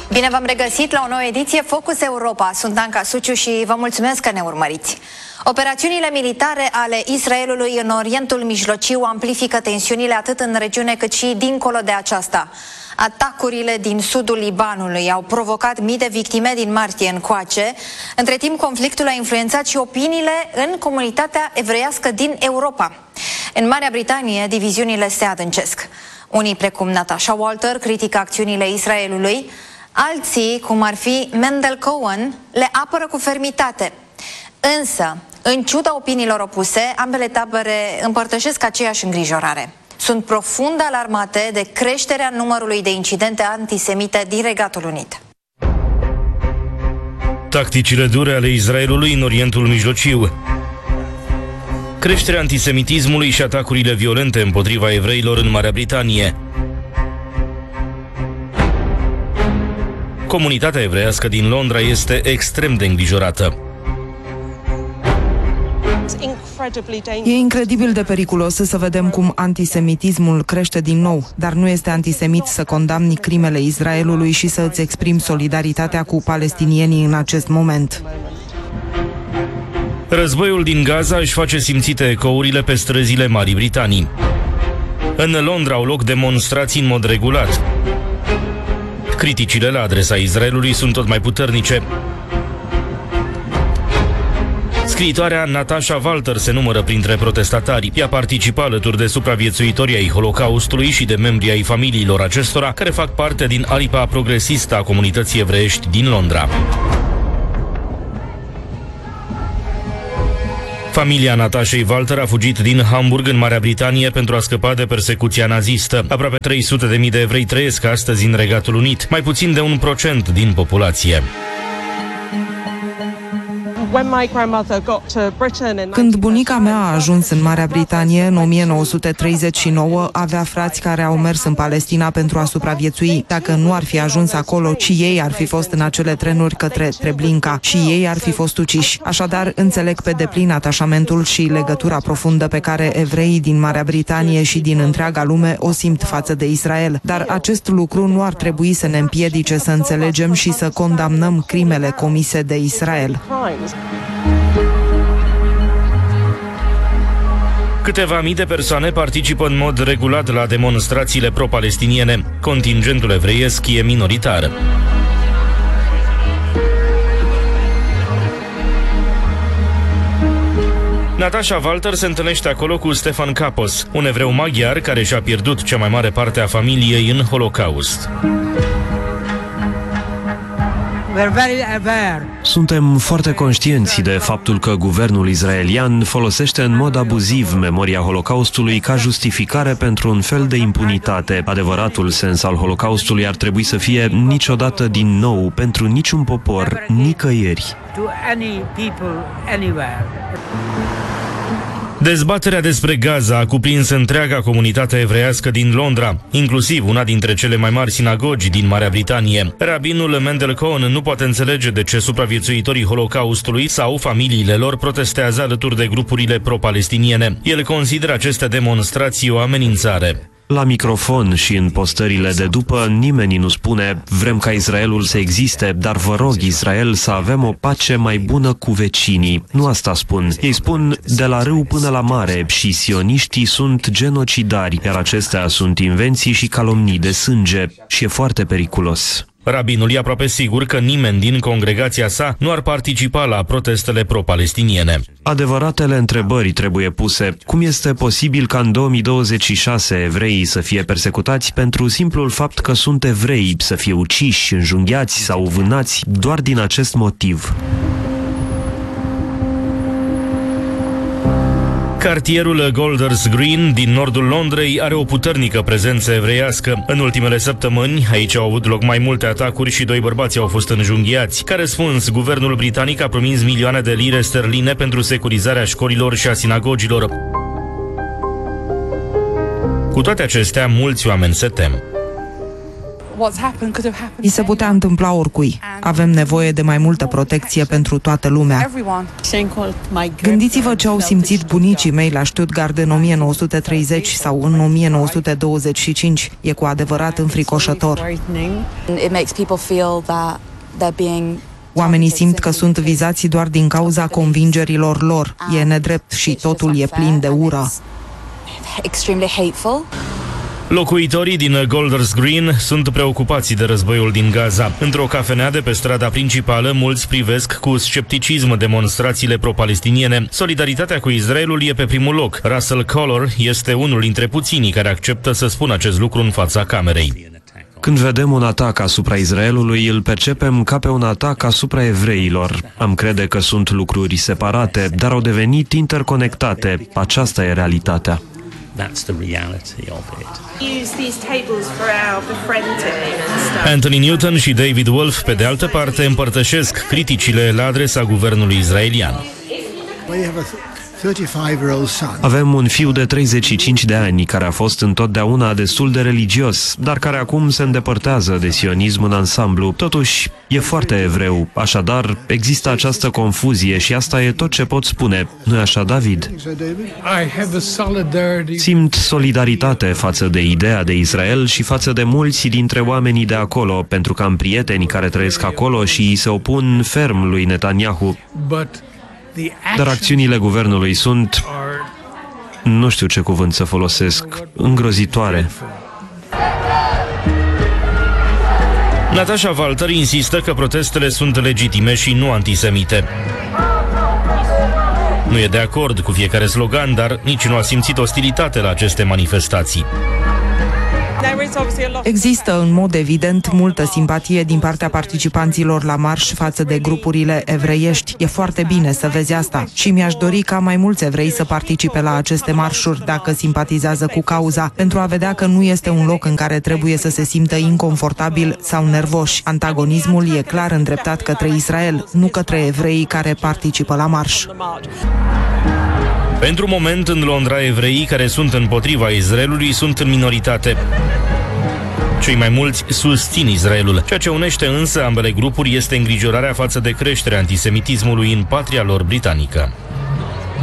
Bine v-am regăsit la o nouă ediție Focus Europa. Sunt Anca Suciu și vă mulțumesc că ne urmăriți. Operațiunile militare ale Israelului în Orientul Mijlociu amplifică tensiunile atât în regiune cât și dincolo de aceasta. Atacurile din sudul Libanului au provocat mii de victime din martie încoace. Între timp, conflictul a influențat și opiniile în comunitatea evreiască din Europa. În Marea Britanie, diviziunile se adâncesc. Unii, precum Natasha Walter, critică acțiunile Israelului. Alții, cum ar fi Mendel Cohen, le apără cu fermitate. Însă, în ciuda opiniilor opuse, ambele tabere împărtășesc aceeași îngrijorare. Sunt profund alarmate de creșterea numărului de incidente antisemite din Regatul Unit. Tacticile dure ale Israelului în Orientul Mijlociu. Creșterea antisemitismului și atacurile violente împotriva evreilor în Marea Britanie. Comunitatea evreiască din Londra este extrem de îngrijorată. E incredibil de periculos să vedem cum antisemitismul crește din nou, dar nu este antisemit să condamni crimele Israelului și să îți exprimi solidaritatea cu palestinienii în acest moment. Războiul din Gaza își face simțite ecourile pe străzile Marii Britanii. În Londra au loc demonstrații în mod regulat. Criticile la adresa Israelului sunt tot mai puternice. Scriitoarea Natasha Walter se numără printre protestatari. Ea participă alături de supraviețuitorii ai Holocaustului și de membrii ai familiilor acestora, care fac parte din aripa progresistă a comunității evreiești din Londra. Familia Natashei Walter a fugit din Hamburg în Marea Britanie pentru a scăpa de persecuția nazistă. Aproape 300.000 de evrei trăiesc astăzi în Regatul Unit, mai puțin de 1% din populație. Când bunica mea a ajuns în Marea Britanie în 1939, avea frați care au mers în Palestina pentru a supraviețui. Dacă nu ar fi ajuns acolo, și ei ar fi fost în acele trenuri către Treblinka și ei ar fi fost uciși. Așadar, înțeleg pe deplin atașamentul și legătura profundă pe care evreii din Marea Britanie și din întreaga lume o simt față de Israel. Dar acest lucru nu ar trebui să ne împiedice să înțelegem și să condamnăm crimele comise de Israel. Câteva mii de persoane participă în mod regulat la demonstrațiile pro-palestiniene. Contingentul evreiesc e minoritar. Natasha Walter se întâlnește acolo cu Stefan Kapos, un evreu maghiar care și-a pierdut cea mai mare parte a familiei în Holocaust. Suntem foarte conștienți de faptul că guvernul israelian folosește în mod abuziv memoria Holocaustului ca justificare pentru un fel de impunitate. Adevăratul sens al Holocaustului ar trebui să fie niciodată din nou pentru niciun popor, nicăieri. Dezbaterea despre Gaza a cuprins întreaga comunitate evreiască din Londra, inclusiv una dintre cele mai mari sinagogi din Marea Britanie. Rabinul Mendel Cohen nu poate înțelege de ce supraviețuitorii Holocaustului sau familiile lor protestează alături de grupurile pro-palestiniene. El consideră aceste demonstrații o amenințare. La microfon și în postările de după, nimeni nu spune vrem ca Israelul să existe, dar vă rog, Israel, să avem o pace mai bună cu vecinii. Nu asta spun. Ei spun de la râu până la mare și sioniștii sunt genocidari, iar acestea sunt invenții și calomnii de sânge și e foarte periculos. Rabinul e aproape sigur că nimeni din congregația sa nu ar participa la protestele pro-palestiniene. Adevăratele întrebări trebuie puse. Cum este posibil ca în 2026 evreii să fie persecutați pentru simplul fapt că sunt evrei, să fie uciși, înjunghiați sau vânați doar din acest motiv? Cartierul Golders Green din nordul Londrei are o puternică prezență evreiască. În ultimele săptămâni, aici au avut loc mai multe atacuri și 2 bărbați au fost înjunghiați. Ca răspuns, guvernul britanic a promis milioane de lire sterline pentru securizarea școlilor și a sinagogilor. Cu toate acestea, mulți oameni se tem. I se putea întâmpla oricui. Avem nevoie de mai multă protecție pentru toată lumea. Gândiți-vă ce au simțit bunicii mei la Stuttgart în 1930 sau în 1925. E cu adevărat înfricoșător. Oamenii simt că sunt vizați doar din cauza convingerilor lor. E nedrept și totul e plin de ură. Locuitorii din Golders Green sunt preocupați de războiul din Gaza. Într-o cafenea de pe strada principală, mulți privesc cu scepticism demonstrațiile pro-palestiniene. Solidaritatea cu Israelul e pe primul loc. Russell Collor este unul dintre puținii care acceptă să spună acest lucru în fața camerei. Când vedem un atac asupra Israelului, îl percepem ca pe un atac asupra evreilor. Am crede că sunt lucruri separate, dar au devenit interconectate. Aceasta e realitatea. Anthony Newton și David Wolf, pe de altă parte, împărtășesc criticile la adresa guvernului israelian. Avem un fiu de 35 de ani care a fost întotdeauna destul de religios, dar care acum se îndepărtează de sionism în ansamblu. Totuși, e foarte evreu, așadar există această confuzie și asta e tot ce pot spune. Nu-i așa, David? Simt solidaritate față de ideea de Israel și față de mulți dintre oamenii de acolo, pentru că am prieteni care trăiesc acolo și îi se opun ferm lui Netanyahu. Dar acțiunile guvernului sunt, nu știu ce cuvânt să folosesc, îngrozitoare. Natasha Walter insistă că protestele sunt legitime și nu antisemite. Nu e de acord cu fiecare slogan, dar nici nu a simțit ostilitate la aceste manifestații. Există în mod evident multă simpatie din partea participanților la marș față de grupurile evreiești. E foarte bine să vezi asta și mi-aș dori ca mai mulți evrei să participe la aceste marșuri dacă simpatizează cu cauza, pentru a vedea că nu este un loc în care trebuie să se simtă inconfortabil sau nervoși. Antagonismul e clar îndreptat către Israel, nu către evreii care participă la marș. Pentru moment, în Londra, evreii care sunt împotriva Israelului sunt în minoritate. Cei mai mulți susțin Israelul. Ceea ce unește însă ambele grupuri este îngrijorarea față de creșterea antisemitismului în patria lor britanică.